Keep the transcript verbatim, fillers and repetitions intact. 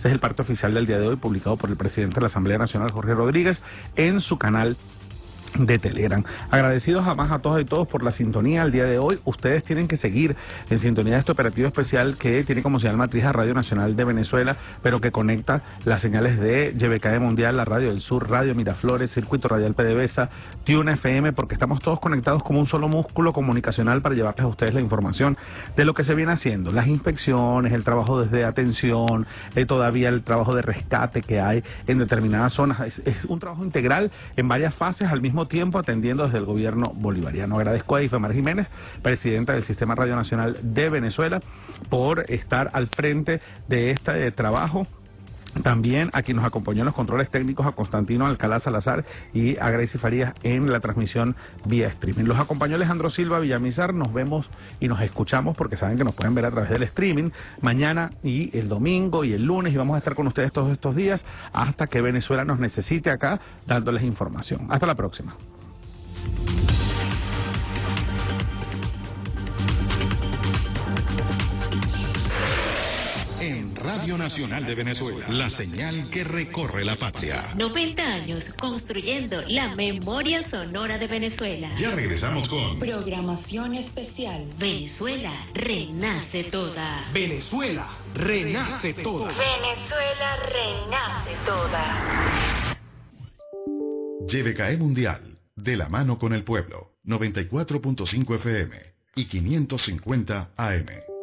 Este es el parte oficial del día de hoy, publicado por el presidente de la Asamblea Nacional, Jorge Rodríguez, en su canal de Telegram. Agradecidos además a todas y todos por la sintonía el día de hoy. Ustedes tienen que seguir en sintonía de este operativo especial que tiene como señal matriz a Radio Nacional de Venezuela, pero que conecta las señales de Y B K E Mundial, la Radio del Sur, Radio Miraflores, Circuito Radial PDVSA, Tune F M, porque estamos todos conectados como un solo músculo comunicacional para llevarles a ustedes la información de lo que se viene haciendo, las inspecciones, el trabajo desde atención, eh, todavía el trabajo de rescate que hay en determinadas zonas. Es, es un trabajo integral en varias fases al mismo tiempo, atendiendo desde el gobierno bolivariano. Agradezco a Ifemar Jiménez, presidenta del Sistema Radio Nacional de Venezuela, por estar al frente de este trabajo. También a quien nos acompañó en los controles técnicos, a Constantino Alcalá Salazar y a Gracie Farías en la transmisión vía streaming. Los acompañó Alejandro Silva Villamizar. Nos vemos y nos escuchamos, porque saben que nos pueden ver a través del streaming mañana y el domingo y el lunes, y vamos a estar con ustedes todos estos días hasta que Venezuela nos necesite acá dándoles información. Hasta la próxima. Radio Nacional de Venezuela, la señal que recorre la patria. noventa años construyendo la memoria sonora de Venezuela. Ya regresamos con programación especial. Venezuela renace toda. Venezuela renace toda. Venezuela renace toda. Y B K E Mundial, de la mano con el pueblo. noventa y cuatro punto cinco F M y quinientos cincuenta A M.